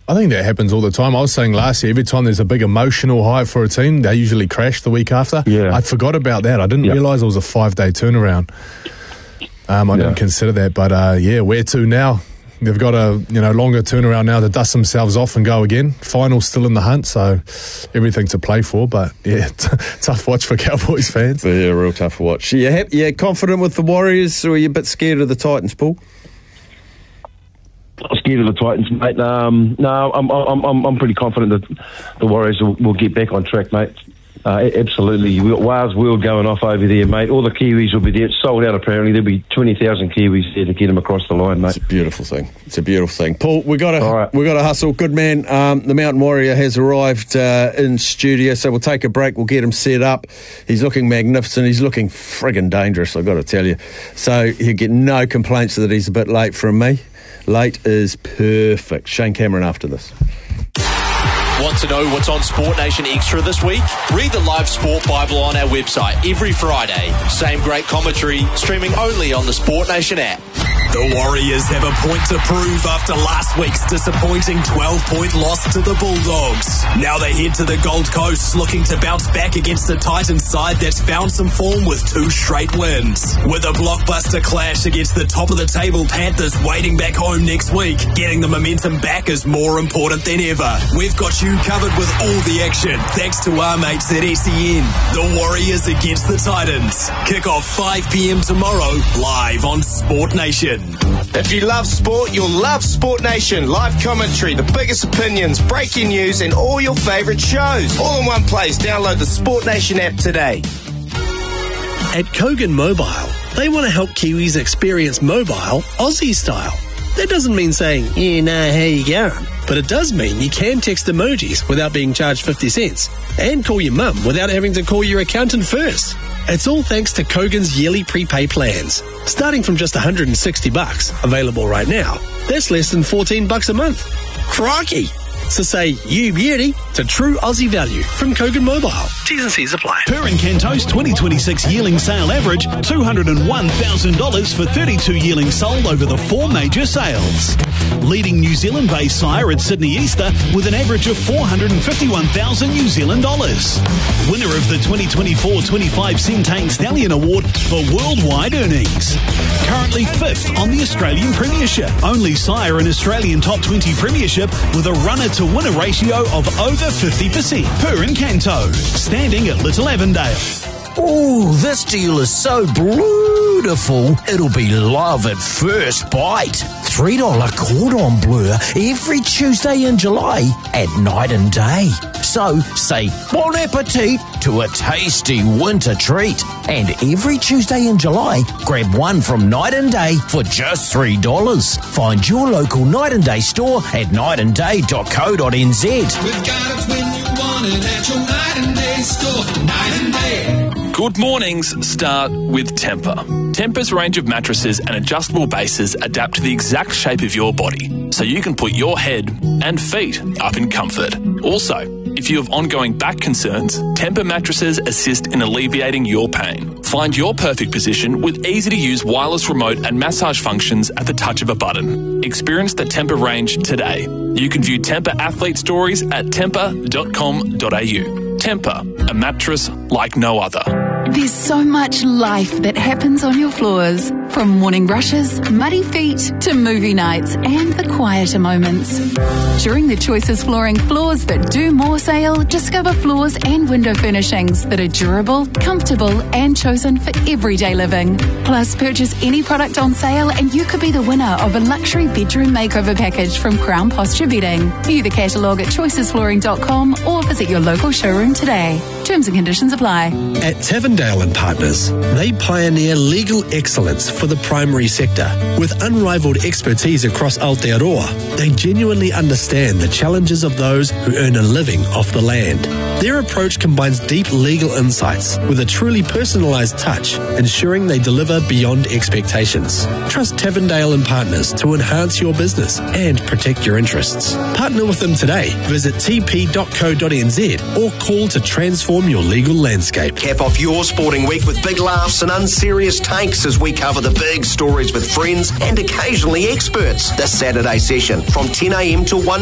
I think that happens all the time. I was saying last year, every time there's a big emotional high for a team, they usually crash the week after. Yeah. I forgot about that. I didn't realise it was a 5-day turnaround. I didn't consider that, but where to now? They've got a longer turnaround now to dust themselves off and go again. Finals still in the hunt, so everything to play for. But tough watch for Cowboys fans. Yeah, real tough watch. You confident with the Warriors, or are you a bit scared of the Titans, Paul? I'm scared of the Titans, mate. No, I'm pretty confident that the Warriors will get back on track, mate. Absolutely. You've got Wales World going off over there, mate. All the Kiwis will be there. It's sold out, apparently. There'll be 20,000 Kiwis there to get them across the line, mate. It's a beautiful thing. Paul, we got to hustle. Good man. The Mountain Warrior has arrived in studio, so we'll take a break. We'll get him set up. He's looking magnificent. He's looking friggin' dangerous, I've got to tell you. So he'll get no complaints that he's a bit late from me. Late is perfect. Shane Cameron after this. Want to know what's on Sport Nation Extra this week? Read the live Sport Bible on our website every Friday. Same great commentary, streaming only on the Sport Nation app. The Warriors have a point to prove after last week's disappointing 12-point loss to the Bulldogs. Now they head to the Gold Coast looking to bounce back against the Titans side that's found some form with 2 straight wins. With a blockbuster clash against the top-of-the-table Panthers waiting back home next week, getting the momentum back is more important than ever. We've got you covered with all the action thanks to our mates at SEN. The Warriors against the Titans. Kick off 5 p.m. tomorrow, live on Sport Nation. If you love sport, you'll love Sport Nation. Live commentary, the biggest opinions, breaking news, and all your favourite shows. All in one place. Download the Sport Nation app today. At Kogan Mobile, they want to help Kiwis experience mobile Aussie style. That doesn't mean saying, how you going? But it does mean you can text emojis without being charged 50 cents and call your mum without having to call your accountant first. It's all thanks to Kogan's yearly prepay plans. Starting from just $160, available right now, that's less than $14 a month. Crikey! So say you beauty to true Aussie value from Kogan Mobile. T's and C's apply. Purin Canto's 2026 yearling sale average $201,000 for 32 yearlings sold over the 4 major sales. Leading New Zealand-based sire at Sydney Easter with an average of $451,000 New Zealand dollars. Winner of the 2024-25 Centane Stallion Award for worldwide earnings. Currently 5th on the Australian Premiership. Only sire in Australian Top 20 Premiership with a runner-to-winner ratio of over 50%. Purin Canto, standing at Little Avondale. Ooh, this deal is so beautiful, it'll be love at first bite. $3 cordon bleu every Tuesday in July at night and day. So say bon appetit to a tasty winter treat. And every Tuesday in July, grab one from Night and Day for just $3. Find your local Night and Day store at nightandday.co.nz. We've got it when you want it at your Night and Day store. Night and Day. Good mornings start with Temper. Temper's range of mattresses and adjustable bases adapt to the exact shape of your body, so you can put your head and feet up in comfort. Also, if you have ongoing back concerns, Temper mattresses assist in alleviating your pain. Find your perfect position with easy-to-use wireless remote and massage functions at the touch of a button. Experience the Temper range today. You can view Temper athlete stories at temper.com.au. Temper, a mattress like no other. There's so much life that happens on your floors. From morning brushes, muddy feet, to movie nights and the quieter moments. During the Choices Flooring Floors That Do More sale, discover floors and window furnishings that are durable, comfortable and chosen for everyday living. Plus, purchase any product on sale and you could be the winner of a luxury bedroom makeover package from Crown Posture Bedding. View the catalogue at choicesflooring.com or visit your local showroom today. Terms and conditions apply. At Tavendale and Partners, they pioneer legal excellence for the primary sector. With unrivaled expertise across Aotearoa, they genuinely understand the challenges of those who earn a living off the land. Their approach combines deep legal insights with a truly personalised touch, ensuring they deliver beyond expectations. Trust Tavendale and Partners to enhance your business and protect your interests. Partner with them today. Visit tp.co.nz or call to transform your legal landscape. Cap off your sporting week with big laughs and unserious takes as we cover the big stories with friends and occasionally experts. This Saturday session from 10 a.m to 1